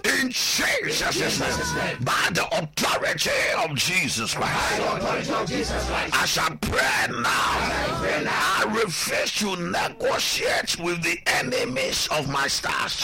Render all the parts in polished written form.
In Jesus' name. By the authority of Jesus Christ. I shall pray now. I refuse to negotiate with the enemies of my stars.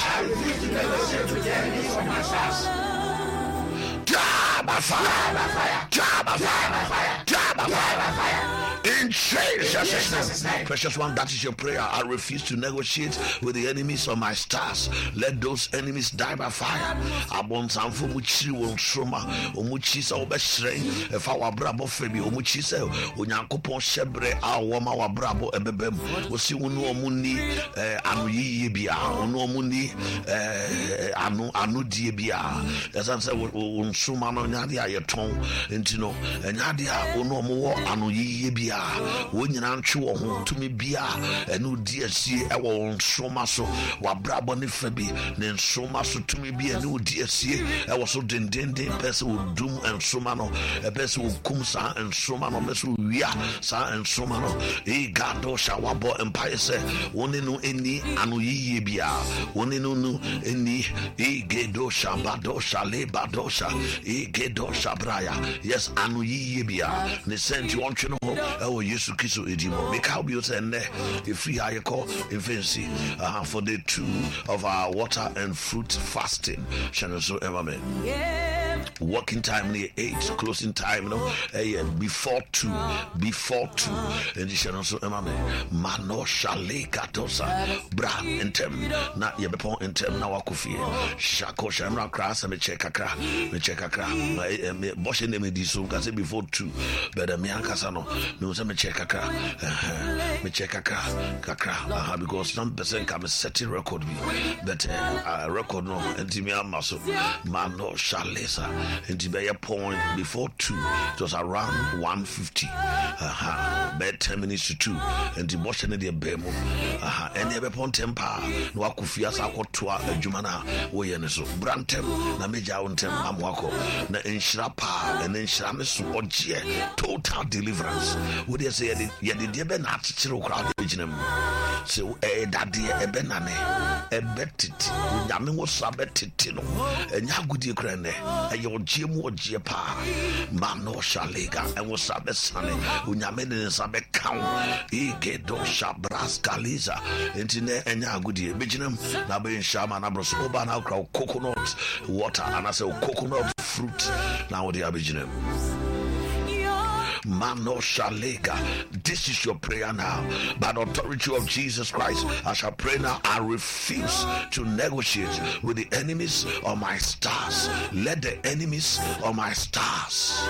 Die by fire. Die by fire. Die by fire. In Jesus' name. Precious one, that is your prayer. I refuse to negotiate with the enemies of my stars. Let those enemies die by fire. Abonsamfo muchiri won shroma, omuchi se obeshren, efa wabrabo febi, omuchi se onyankopon shebre awoma wabrabo ebebem. Osi unu omuni anu yiye bia, unu omuni anu die bia. Yasan se on shroma no nyade ayeton, entino nyade a unu omo anu yiye bia. Wonyina ntwe wo ho tumi bia enu di asie e wo nsoma so wabrabo ne fa bi ne nsoma so tumi bia ne di asie e wo so dendenden pese wo dum nsoma no e pese wo kum sa nsoma no pese wo wia sa nsoma no e gado sha wabo empire se woni no eni anu yiye bia woni no no eni e gedo sha bado sha le bado sha e gedo sha braya yes anu yiye bia ne senti wontwe no oh Jesus Christ edimo make how you say a free higher call infancy for the 2 of our water and fruit fasting channel so ever man working time near 8 closing time before 2 and the channel so ever man mano shale katosa bra intem na ye bepon intem na wakofie shako shamra class me check akra me bosh ne me diso ka say before 2 but me ankasa no me check kakra because some person can set a record but record no ntimi amaso man no shalesa ntimi point before 2 it was around 150 bed 10 minutes to 2 and the motion in the bemo and ebe pon tempa no akufia sa akotoa adwuma na wo ye ne so brantem na meja wontem amwako na enhira pa and enhira me so oje total deliverance. Would you say you did be not to crowd original? So that dear Ebenane, a betit, Yamin was sabetino, and Yagudi Crane, and your Jim or Jepa, Mano Shalega, and was Sabesane, Unyamin and Sabe Count, Egedo Shabras Galiza, and Tine and Yagudi, Bijinum, Nabin Shaman Abros, Obana crowd coconut water, and I say coconut fruit. Now the Abijinum. Mano Shalega. This is your prayer now. By the authority of Jesus Christ, I shall pray now. I refuse to negotiate with the enemies of my stars. Let the enemies of my stars